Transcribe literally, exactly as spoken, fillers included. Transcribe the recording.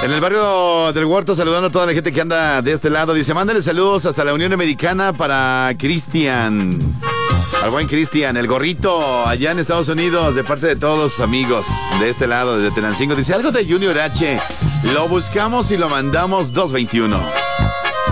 En el barrio del Huerto, saludando a toda la gente que anda de este lado. Dice, mándale saludos hasta la Unión Americana para Cristian. Al buen Cristian, el gorrito, allá en Estados Unidos, de parte de todos los amigos de este lado, desde Tenancingo. Dice, algo de Junior H. Lo buscamos y lo mandamos dos veintiuno.